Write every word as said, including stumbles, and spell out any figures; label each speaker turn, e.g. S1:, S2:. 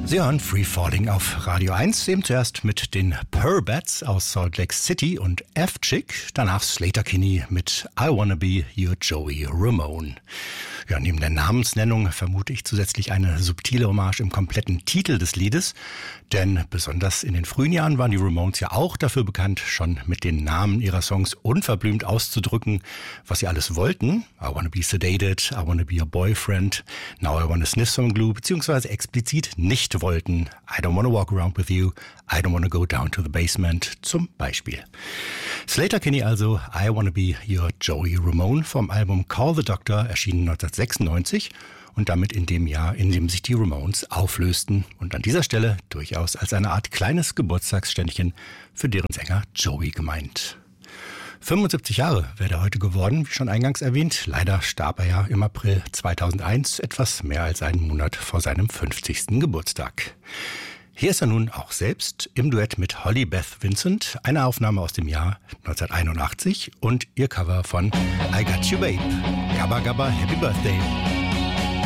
S1: Sie hören Free Falling auf Radio eins, eben zuerst mit den Purbats aus Salt Lake City und F-Chick, danach Sleater-Kinney mit I Wanna Be Your Joey Ramone. Ja, neben der Namensnennung vermute ich zusätzlich eine subtile Hommage im kompletten Titel des Liedes, denn besonders in den frühen Jahren waren die Ramones ja auch dafür bekannt, schon mit den Namen ihrer Songs unverblümt auszudrücken, was sie alles wollten. I wanna be sedated, I wanna be your boyfriend, now I wanna sniff some glue, beziehungsweise explizit nicht wollten. I don't wanna walk around with you, I don't wanna go down to the basement, zum Beispiel. Sleater-Kinney also, I wanna be your Joey Ramone vom Album Call the Doctor, erschienen neunzehnhundertsechsundneunzig und damit in dem Jahr, in dem sich die Ramones auflösten und an dieser Stelle durchaus als eine Art kleines Geburtstagsständchen für deren Sänger Joey gemeint. fünfundsiebzig Jahre wäre er heute geworden, wie schon eingangs erwähnt. Leider starb er ja im April zweitausendeins, etwas mehr als einen Monat vor seinem fünfzigsten Geburtstag. Hier ist er nun auch selbst im Duett mit Holly Beth Vincent, eine Aufnahme aus dem Jahr neunzehnhunderteinundachtzig und ihr Cover von I Got You Babe. Gabba Gabba Happy Birthday.